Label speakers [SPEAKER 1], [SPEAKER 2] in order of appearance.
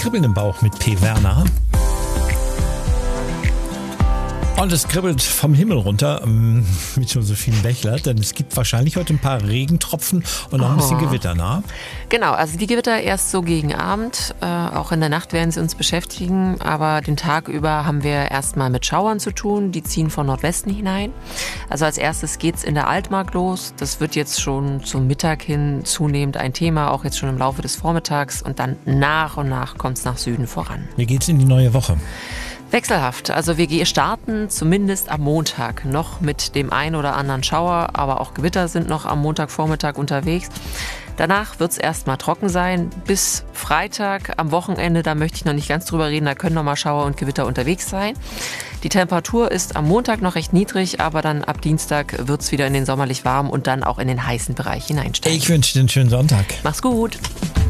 [SPEAKER 1] Kribbeln im Bauch mit P. Werner. Und es kribbelt vom Himmel runter mit Josephine Bechler, denn es gibt wahrscheinlich heute ein paar Regentropfen und noch ein bisschen Gewitter, ne?
[SPEAKER 2] Genau, also die Gewitter erst so gegen Abend. Auch in der Nacht werden sie uns beschäftigen, aber den Tag über haben wir erstmal mit Schauern zu tun. Die ziehen von Nordwesten hinein. Also als erstes geht's in der Altmark los. Das wird jetzt schon zum Mittag hin zunehmend ein Thema, auch jetzt schon im Laufe des Vormittags. Und dann nach und nach kommt's nach Süden voran.
[SPEAKER 1] Wie geht's in die neue Woche?
[SPEAKER 2] Wechselhaft. Also wir starten zumindest am Montag noch mit dem ein oder anderen Schauer, aber auch Gewitter sind noch am Montagvormittag unterwegs. Danach wird es erstmal trocken sein. Bis Freitag am Wochenende, da möchte ich noch nicht ganz drüber reden, da können noch mal Schauer und Gewitter unterwegs sein. Die Temperatur ist am Montag noch recht niedrig, aber dann ab Dienstag wird es wieder in den sommerlich warm und dann auch in den heißen Bereich hineinsteigen.
[SPEAKER 1] Ich wünsche dir einen schönen Sonntag.
[SPEAKER 2] Mach's gut.